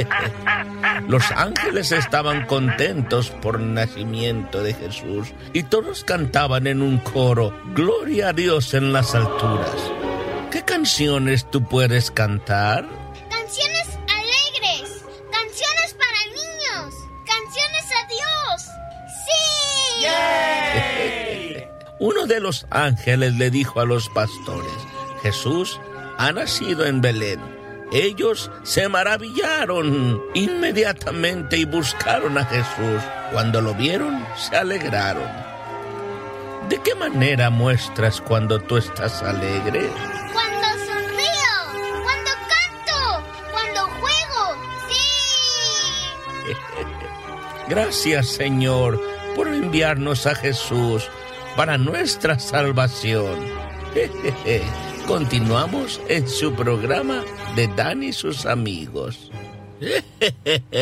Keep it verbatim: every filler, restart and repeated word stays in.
Los ángeles estaban contentos por el nacimiento de Jesús y todos cantaban en un coro: Gloria a Dios en las alturas. ¿Qué canciones tú puedes cantar? Canciones alegres, canciones para niños, canciones a Dios. ¡Sí! ¡Yay! Uno de los ángeles le dijo a los pastores: Jesús ha nacido en Belén. Ellos se maravillaron inmediatamente y buscaron a Jesús. Cuando lo vieron, se alegraron. ¿De qué manera muestras cuando tú estás alegre? Cuando sonrío, cuando canto, cuando juego. ¡Sí! Gracias, Señor, por enviarnos a Jesús para nuestra salvación. Continuamos en su programa de Dan y sus amigos.